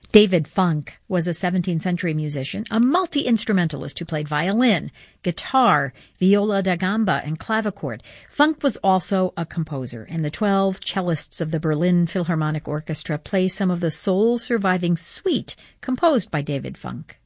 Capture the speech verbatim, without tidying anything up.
David Funk was a seventeenth century musician, a multi-instrumentalist who played violin, guitar, viola da gamba, and clavichord. Funk was also a composer, and the twelve cellists of the Berlin Philharmonic Orchestra play some of the sole surviving suite composed by David Funk.